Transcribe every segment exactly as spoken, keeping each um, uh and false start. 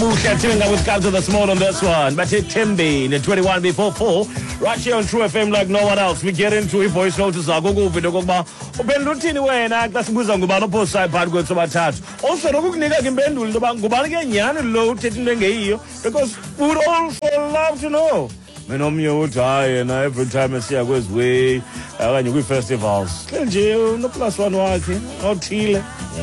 Muhle Tinga with Culture this morning on this one. But it Timby, the twenty-one before four. Right here on True F M like no one else. We get into a voice notice. I go go video go ba. Ubendutini wena klasibuza ngubani opho side part kwethu bathathu. Also nokukunika ke impendulo into ba ngubani ke nyani lo uthethe into engeyiyo because we would also love to know. Mina omnye uthi hayi na every time esiya kwezi akanye kwi festivals. Nje no plus one wakhe othile.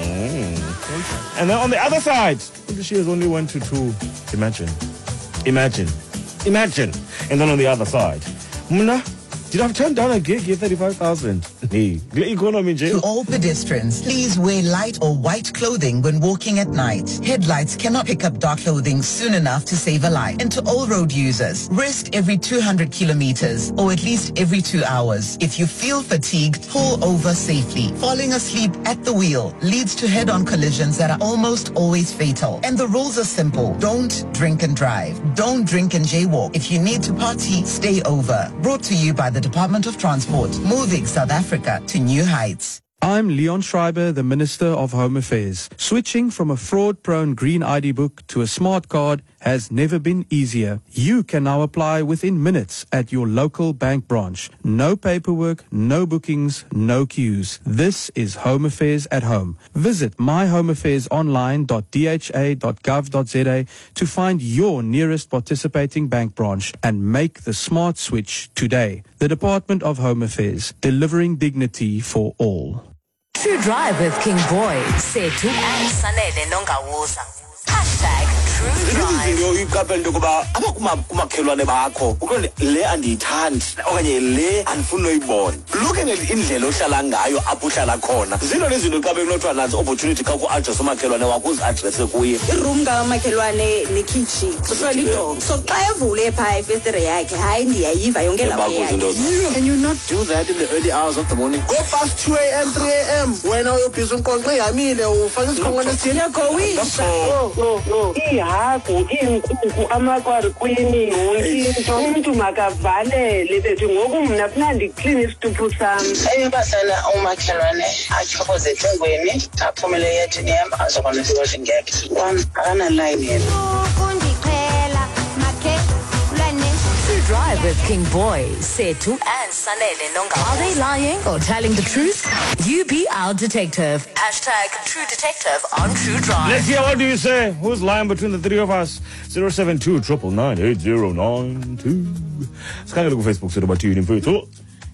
And then on the other side, she has only one to two. Imagine. Imagine. Imagine. And then on the other side, Muna, did I turn down a gig here, thirty-five thousand? Nee. Economy jail. To all pedestrians, please wear light or white clothing when walking at night. Headlights cannot pick up dark clothing soon enough to save a life. And to all road users, rest every two hundred kilometers or at least every two hours. If you feel fatigued, pull over safely. Falling asleep at the wheel leads to head-on collisions that are almost always fatal. And the rules are simple. Don't drink and drive. Don't drink and jaywalk. If you need to party, stay over. Brought to you by the Department of Transport, moving South Africa to new heights. I'm Leon Schreiber, the Minister of Home Affairs. Switching from a fraud-prone green I D book to a smart card has never been easier. You can now apply within minutes at your local bank branch. No paperwork, no bookings, no queues. This is Home Affairs at home. Visit my home affairs online dot d h a dot gov dot z a to find your nearest participating bank branch and make the smart switch today. The Department of Home Affairs, delivering dignity for all. True Drive with King Boy. Sethu and Sanele Nongawuza. Hashtag True Drive. Izinto iqaphela into kuba abakuma kumakhelwane bakho ukho le andiyithandi okanye le andifuni uyibona. Look at indlela ohlala ngayo apho uhlala khona. Zino lezinto iqaphela kunothiwa nazo opportunity xa ku-address umakhelwane wakho uzi-address kuye. Iroom kamakhelwane nekitchen. Sohlala idog. So xa evule phaa ifestire yakhe hayi ndiyayiva yonke laa yakhe. Can you not do that in the early hours of the morning? Go past two a m, three a m wena uyobhiza unkonxe ihamile ufake isikhongwane esithile. Uyagowisa. No, no. Ihagu, inkukhu, amakwarkwini, yonke into. Umuntu makavalele bethu ngoku mna funa ndiclean isituphu sami. Eyobasana umakhelwane achokoze ecingweni aphumele yethini yam azokwazi ukuthi ngeke. One akanaline yena. Drive with King Boy, Sethu and Sanele Nonga. Are they lying or telling the truth? You be our detective. Hashtag True Detective on True Drive. Let's hear, what do you say? Who's lying between the three of us? zero seven two, nine nine nine, eight zero nine two. Skanga look Facebook said about you in Facebook.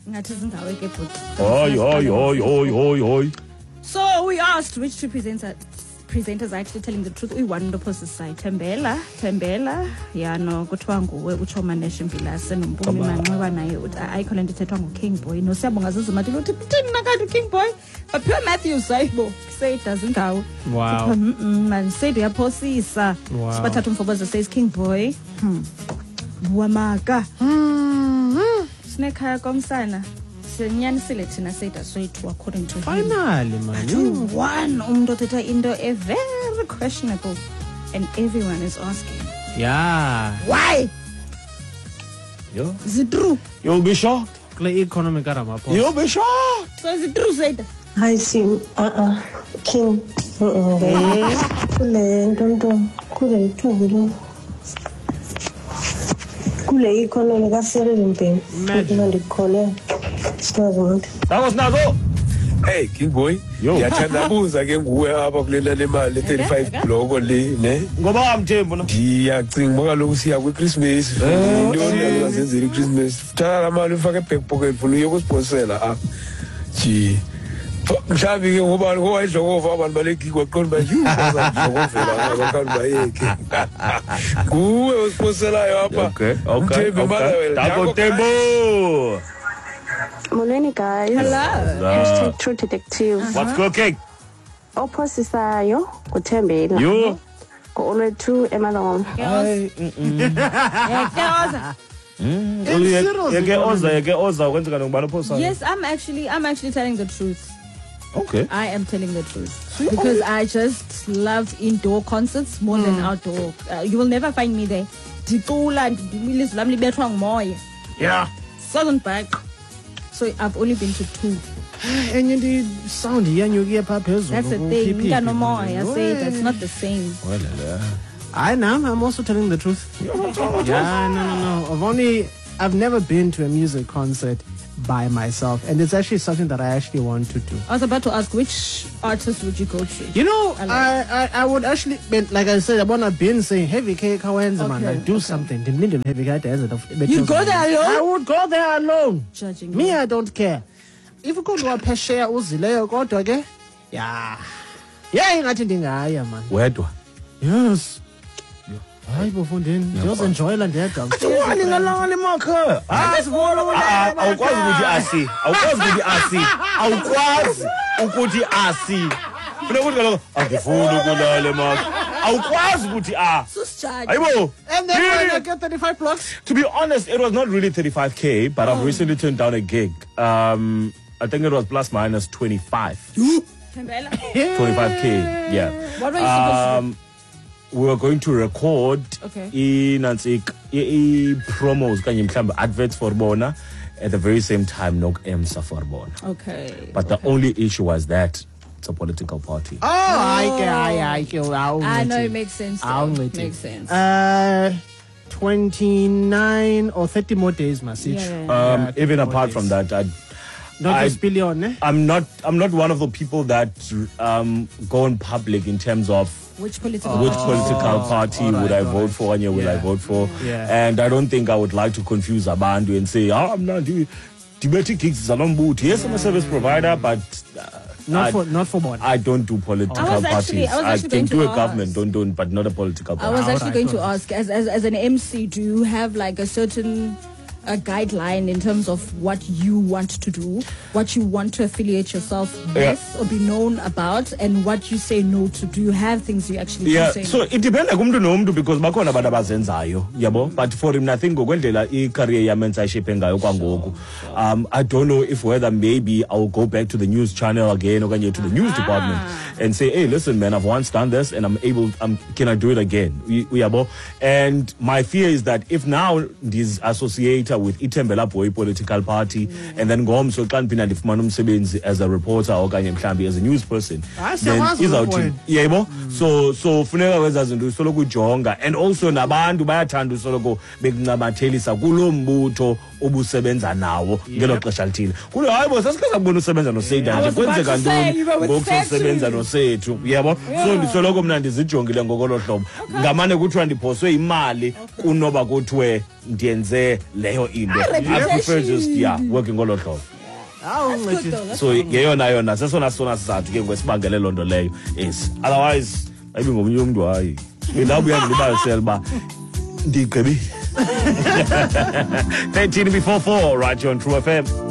Oi, oi, oi, oi, oi, oi. So we asked which two presenters presenters are actually telling the truth. We want the opposite side. Tembela, Tembela, yeah, no, kuthiwa nguwe uChoma Neshimbilase noMpumi Manxiwa naye uthi ayikho lento ethethwa nguKing Boy. No Siyabonga Zuzumati uthi thina nakanti King Boy. But Pure Matthews ayibo say it doesn't go. Wow. Man say diyaphosisa. Sibathatha umfoboza says King Boy. Hmm. Buamaka. Hmm. Sneka komsana. Senyanisile thina seda soyithi according to him. Finally, man. You one umuntu othetha into a very questionable and everyone is asking. Yeah. Why? Yo. Is it true? You'll be shocked. Play economic Ramaphosa. You'll be shocked. So is it true, Saida? I see. Uh-uh. King. Uh-uh. Kule ntonto. Kule thubulo. Kule economic aserenting. Imagine. That was Nago. Hey, King Boy. Yo. Ngiyathandabuza ke nguwe apha kulela lemali thirty-five bloko le ne. Ngoba amthembu no. Ngiyacinga ngoba lokhu siya kwi-Christmas. Into ngazenzela i-Christmas. Thala la mali ufake back pocket funa uyokusponsela ah. Ji. Mhlambi ke ngoba ngoba idlokova abantu baleki kwaqonda ba you bazadlokovela abakanti bayeke. Kuwe usponselayo apha. Okay, okay. Dago Tembo. Morning, guys. Hello. Hashtag True Detective. Uh-huh. What's cooking? Opposisayo, kuThembela. You? Go two emalong. Hi. Yes, I'm actually I'm actually telling the truth. Okay. I am telling the truth. Because I just loved indoor concerts more mm. than outdoor. Uh, you will never find me there. Yeah. Southern back. So I've only been to two. And you did sound here, you get That's the thing. I say that's not the same. Well, uh, I know. I'm also telling the truth. Yeah, no, no, no. I've only, I've never been to a music concert by myself, and it's actually something that I actually want to do. I was about to ask, which artist would you go to? You know, I I, I, I would actually, like I said, I want to be saying heavy cake, Kawenza, man, like do okay. something. Heavy cake, you go there alone? I would go there alone. Judging me, me, I don't care. If you go to a peshe, uzile, go to again. Yeah, yeah, you got it, man. Where do? Yes. Hayi bofundeni just enjoy la ndedwa wani ngalali makha awukwazi ukuthi asi awukwazi ukuthi asi awukwazi ukuthi asi funa ukuthi kaloko angifuni ukulala makha awukwazi ukuthi ah hayibo and then when I get thirty-five blocks. To be honest, it was not really thirty-five K, but I've recently turned down a gig. um I think it was plus minus twenty-five twenty-five K. Yeah. What were you supposed um, to do? We were going to record okay. in promos kanye mhlambe adverts for bona at the very same time nok emsa for bona. Okay. But okay. the only issue was that it's a political party. Oh, I can, I, I can. I know it makes sense. It makes sense. Uh, twenty-nine or thirty more days, Masich. Yeah, yeah. Um, yeah, even apart days. from that, I. Not I, just billion, eh? I'm not. I'm not one of the people that um, go in public in terms of which political which party, political party oh, would right, I vote right. for and yeah, will yeah. I vote for. Yeah. And I don't think I would like to confuse Abandu and say, oh, I'm not doing Tibetan Kicks is a long boot. Yes, I'm a service provider, but uh, not I, for not for one. I don't do political I was parties. Actually, I, was I actually can do a ask. government, don't don't, but not a political party. I was actually right, going to right. ask, as, as as an M C, do you have like a certain a guideline in terms of what you want to do, what you want to affiliate yourself with yeah. or be known about, and what you say no to? Do you have things you actually yeah say so no? It depends like umuntu nomuntu because bakhona abantu abazenzayo yabo, but for him nothing ngokwendlela i-career yami ensayishape ngayo kwangoku. um I don't know if whether maybe I'll go back to the news channel again or to the news department and say, hey, listen man, I've once done this and I'm able um, can I do it again yabo. And my fear is that if now this associated with Itembela Boy political party mm. and then ngomso xa ndiphinda ndifumana umsebenzi as a reporter okanye mhlambi as a news person, then izawuthi yebo. So so funeka wenza izinto usoloko ujonga, and also nabantu bayathanda usoloko bekuncamathelisa kulo mbutho obusebenza nawo ngelo xesha lithile. Kulo hayibo sasikheza kubona usebenza noSatan nje kwenzeka ntoni ngokusebenza noSethu yebo. So ndisoloko mna ndizijongile ngokolo hlobo, ngamane kuthiwa ndiphoswe imali kunoba kuthiwe ndiyenze leyo into. I prefer just yeah working ngolo hlobo. So yeyona yona sesona sona sizathu ke ngesibangele lonto leyo is otherwise ayibe ngomunye umuntu hayi mina buya ngilibalisela ba ndigqibile. thirteen before four right on True F M.